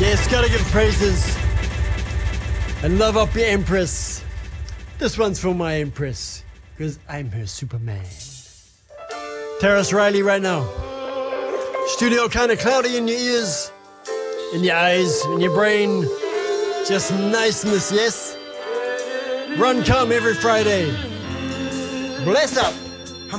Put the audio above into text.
Yes, gotta give praises and love up your Empress. This one's for my Empress, because I'm her Superman. Terrace Riley right now. Studio kind of cloudy in your ears, in your eyes, in your brain. Just niceness, yes? Run come every Friday. Bless up.